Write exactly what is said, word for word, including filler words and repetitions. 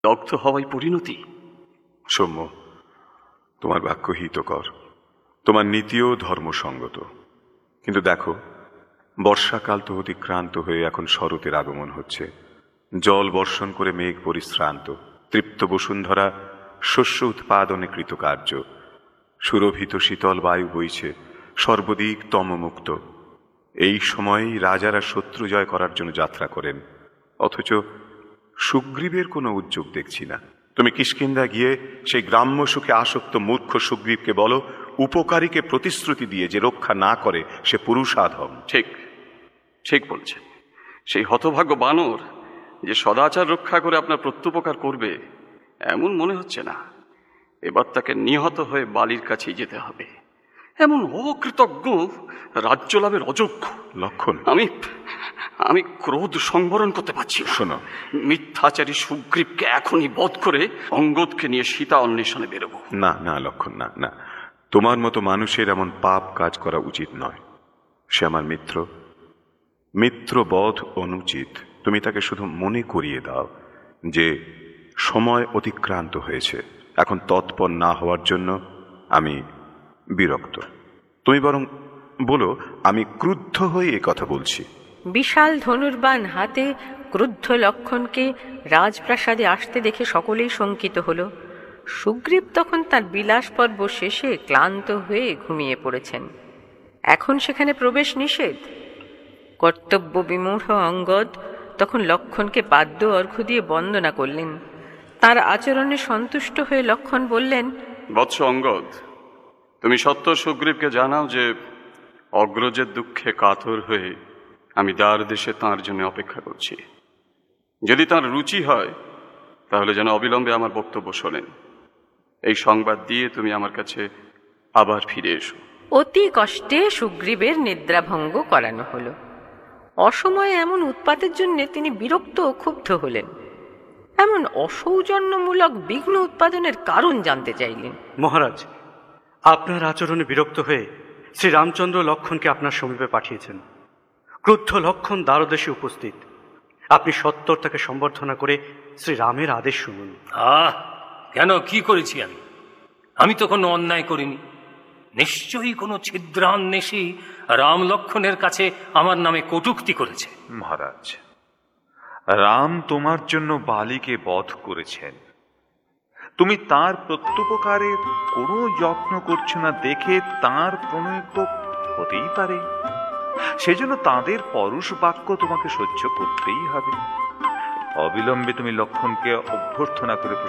দগ্ধ হওয়াই পরিণতি। সৌম্য, তোমার বাক্য হিতকর, তোমার নীতিও ধর্মসঙ্গত, কিন্তু দেখো, বর্ষাকাল তো অতিক্রান্ত হয়ে এখন শরতের আগমন হচ্ছে। জল বর্ষণ করে মেঘ পরিশ্রান্ত, তৃপ্ত বসুন্ধরা শস্য উৎপাদনে কৃতকার্য। সুরভিত শীতল বায়ু বইছে, সর্বদিক তমমুক্ত। এই সময়েই রাজারা শত্রু জয় করার জন্য যাত্রা করেন, অথচ সুগ্রীবের কোনো উদ্যোগ দেখছি না। তুমি কিষ্কিন্ধা গিয়ে সেই গ্রাম্য সুখে আসক্ত মূর্খ সুগ্রীবকে বলো, উপকারীকে প্রতিশ্রুতি দিয়ে যে রক্ষা না করে সে পুরুষাধম। ঠিক ঠিক বলছেন। সেই হতভাগ্য বানর যে সদাচার রক্ষা করে আপনার প্রত্যুপকার করবে এমন মনে হচ্ছে না। এবার তাকে নিহত হয়ে বালির কাছেই যেতে হবে। এমন অকৃতজ্ঞ রাজ্য লাভের অযোগ্য লক্ষণ, আমি আমি ক্রোধ সংবরণ করতে পারছি না। শোনো, মিথ্যাচারী সুগ্রীবকে এখনই বধ করে অঙ্গদকে নিয়ে সীতা অন্বেষণে বেরোবো। না না লক্ষণ, না না, তোমার মতো মানুষের এমন পাপ কাজ করা উচিত নয়। সে আমার মিত্র, মিত্রবধ অনুচিত। তুমি তাকে শুধু মনে করিয়ে দাও যে সময় অতিক্রান্ত হয়েছে। এখন তৎপর না হওয়ার জন্য আমি বিরক্ত। তুমি বরং বলো, আমি ক্রুদ্ধ হয়ে এ কথা বলছি। বিশাল ধনুর্বাণ হাতে ক্রুদ্ধ লক্ষণকে রাজপ্রাসাদে আসতে দেখে সকলেই শঙ্কিত হল। সুগ্রীব তখন তার বিলাস পর্ব শেষে ক্লান্ত হয়ে ঘুমিয়ে পড়েছেন। এখন সেখানে প্রবেশ নিষেধ। কর্তব্য বিমূঢ় অঙ্গদ তখন লক্ষণকে বাদ্য অর্ঘ্য দিয়ে বন্দনা করলেন। তার আচরণে সন্তুষ্ট হয়ে লক্ষণ বললেন, বৎস অঙ্গদ, তুমি সত্য সুগ্রীবকে জানাও যে অগ্রজের দুঃখে কাতর হয়ে আমি দ্বার দেশে তাঁর জন্য অপেক্ষা করছি। যদি তাঁর রুচি হয় তাহলে যেন অবিলম্বে আমার বক্তব্য শোনেন। এই সংবাদ দিয়ে তুমি আমার কাছে আবার ফিরে এসো। অতি কষ্টে সুগ্রীবের নিদ্রাভঙ্গ করানো হলো। অসময়ে এমন উৎপাতের জন্য তিনি বিরক্ত ও ক্ষুব্ধ হলেন। এমন অসৌজন্যমূলক বিঘ্ন উৎপাদনের কারণ জানতে চাইলেন। মহারাজ, আপনার আচরণে বিরক্ত হয়ে শ্রী রামচন্দ্র লক্ষণকে আপনার সমীপে পাঠিয়েছেন। ক্রুদ্ধ লক্ষণ দ্বারদেশে উপস্থিত। আপনি সত্বর তাকে সম্বর্ধনা করে শ্রী রামের আদেশ শুনুন। আহ, কেন, কি করেছি আমি? আমি তো কোনো অন্যায় করিনি। নিশ্চয়ই কোনো ছিদ্রান্বেষী রাম লক্ষণের কাছে আমার নামে কটূক্তি করেছে। মহারাজ, রাম তোমার জন্য বালিকে বধ করেছেন। তুমি তার প্রত্যুপকারের কোনো যত্ন করছো না দেখে তার প্রণয় তো হতেই পারে। সেজন্য তাদের পরুষ বাক্য তোমাকে সহ্য করতেই হবে। অবিলম্বে তুমি লক্ষণকে অভ্যর্থনা করে